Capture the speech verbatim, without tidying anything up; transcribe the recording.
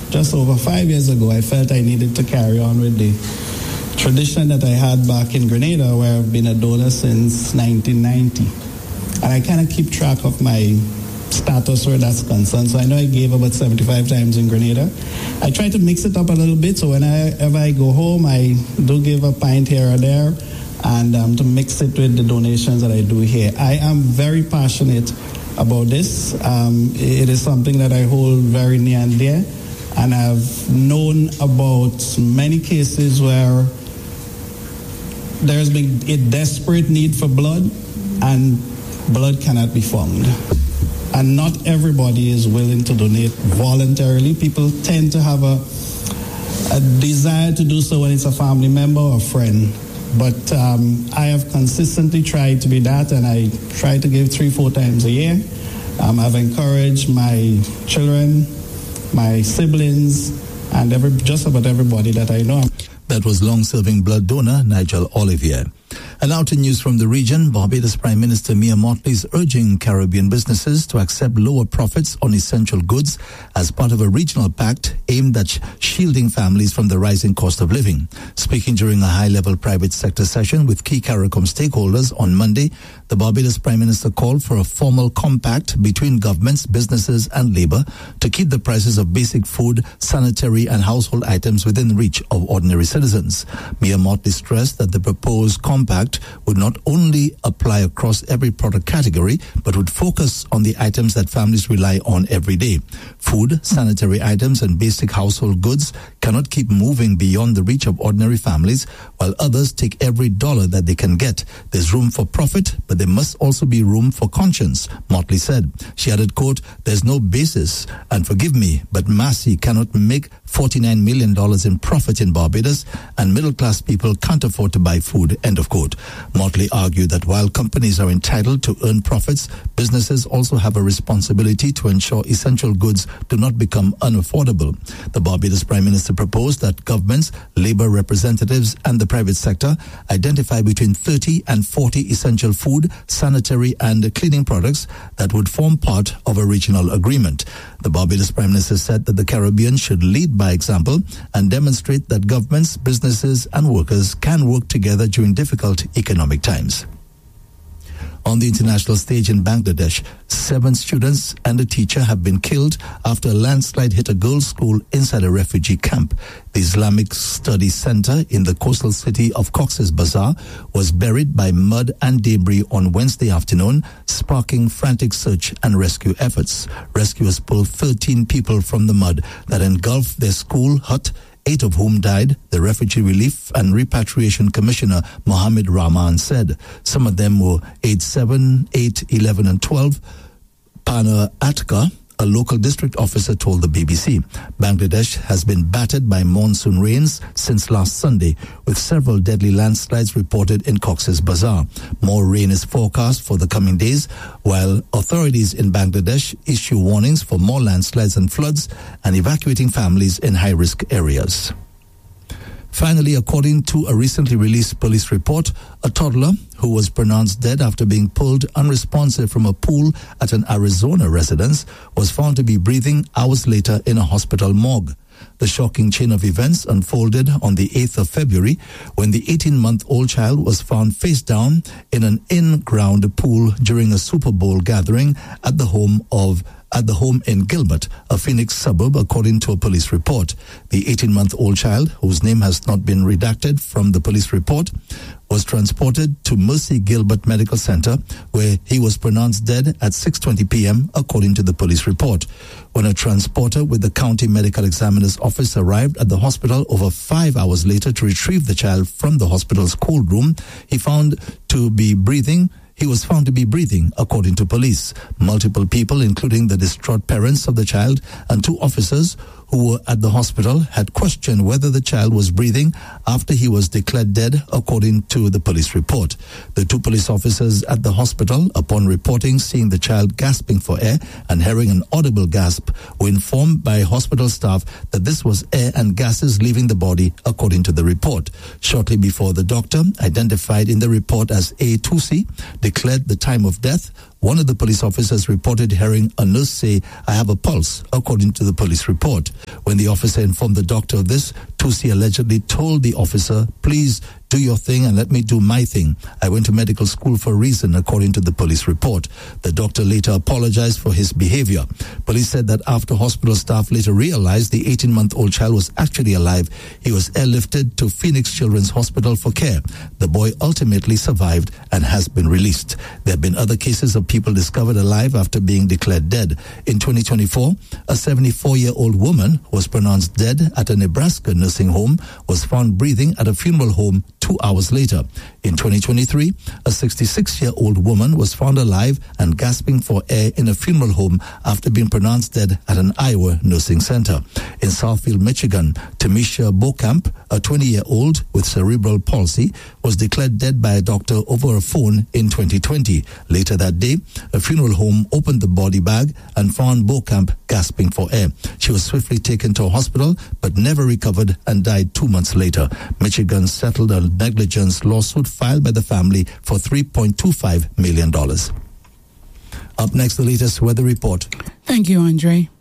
just over five years ago, I felt I needed to carry on with the tradition that I had back in Grenada, where I've been a donor since nineteen ninety. And I kind of keep track of my status where that's concerned. So I know I gave about seventy-five times in Grenada. I try to mix it up a little bit, so whenever I go home, I do give a pint here or there, and um, to mix it with the donations that I do here. I am very passionate about this. Um, it is something that I hold very near and dear, and I've known about many cases where there's been a desperate need for blood, and blood cannot be found. And not everybody is willing to donate voluntarily. People tend to have a, a desire to do so when it's a family member or a friend. But um, I have consistently tried to be that, and I try to give three, four times a year. Um, I've encouraged my children, my siblings, and every, just about everybody that I know. That was long-serving blood donor Nigel Olivier. And now to news from the region. Barbados Prime Minister Mia Mottley is urging Caribbean businesses to accept lower profits on essential goods as part of a regional pact aimed at sh- shielding families from the rising cost of living. Speaking during a high-level private sector session with key CARICOM stakeholders on Monday, the Barbados Prime Minister called for a formal compact between governments, businesses and labour to keep the prices of basic food, sanitary and household items within reach of ordinary citizens. Mia Mottley stressed that the proposed compact would not only apply across every product category, but would focus on the items that families rely on every day. Food, sanitary items and basic household goods cannot keep moving beyond the reach of ordinary families, while others take every dollar that they can get. There's room for profit, but there must also be room for conscience, Mottley said. She added, quote, "There's no basis, and forgive me, but Massey cannot make forty-nine million dollars in profit in Barbados, and middle-class people can't afford to buy food," end of quote. Mottley argued that while companies are entitled to earn profits, businesses also have a responsibility to ensure essential goods do not become unaffordable. The Barbados Prime Minister proposed that governments, labour representatives and the private sector identify between thirty and forty essential food, sanitary and cleaning products that would form part of a regional agreement. The Barbados Prime Minister said that the Caribbean should lead by example and demonstrate that governments, businesses and workers can work together during difficult economic times. On the international stage in Bangladesh, seven students and a teacher have been killed after a landslide hit a girls' school inside a refugee camp. The Islamic Studies Center in the coastal city of Cox's Bazar was buried by mud and debris on Wednesday afternoon, sparking frantic search and rescue efforts. Rescuers pulled thirteen people from the mud that engulfed their school hut, eight of whom died, the Refugee Relief and Repatriation Commissioner Mohammed Rahman said. Some of them were aged seven, eight, eleven and twelve. Pana Atka, a local district officer, told the B B C. Bangladesh has been battered by monsoon rains since last Sunday, with several deadly landslides reported in Cox's Bazar. More rain is forecast for the coming days, while authorities in Bangladesh issue warnings for more landslides and floods and evacuating families in high-risk areas. Finally, according to a recently released police report, a toddler who was pronounced dead after being pulled unresponsive from a pool at an Arizona residence was found to be breathing hours later in a hospital morgue. The shocking chain of events unfolded on the eighth of February when the eighteen-month-old child was found face down in an in-ground pool during a Super Bowl gathering at the home of at the home in Gilbert, a Phoenix suburb, according to a police report. The eighteen-month-old child, whose name has not been redacted from the police report, was transported to Mercy Gilbert Medical Center, where he was pronounced dead at six twenty p.m., according to the police report. When a transporter with the county medical examiner's office arrived at the hospital over five hours later to retrieve the child from the hospital's cold room, he found to be breathing He was found to be breathing, according to police. Multiple people, including the distraught parents of the child and two officers who were at the hospital, had questioned whether the child was breathing after he was declared dead, according to the police report. The two police officers at the hospital, upon reporting seeing the child gasping for air and hearing an audible gasp, were informed by hospital staff that this was air and gases leaving the body, according to the report. Shortly before, the doctor, identified in the report as A. Tusi, declared the time of death One of the police officers reported hearing a nurse say, "I have a pulse," according to the police report. When the officer informed the doctor of this, Tusi allegedly told the officer, "Please do your thing and let me do my thing. I went to medical school for a reason," according to the police report. The doctor later apologized for his behavior. Police said that after hospital staff later realized the eighteen-month-old child was actually alive, he was airlifted to Phoenix Children's Hospital for care. The boy ultimately survived and has been released. There have been other cases of people discovered alive after being declared dead. In twenty twenty-four, a seventy-four-year-old woman who was pronounced dead at a Nebraska nursing home was found breathing at a funeral home two hours later. In twenty twenty-three, a sixty-six-year-old woman was found alive and gasping for air in a funeral home after being pronounced dead at an Iowa nursing center. In Southfield, Michigan, Tamisha Bokamp, a twenty-year-old with cerebral palsy, was declared dead by a doctor over a phone in twenty twenty. Later that day, a funeral home opened the body bag and found Bokamp gasping for air. She was swiftly taken to a hospital but never recovered and died two months later. Michigan settled a negligence lawsuit filed by the family for three point two five million dollars. Up next, the latest weather report. Thank you, Andre.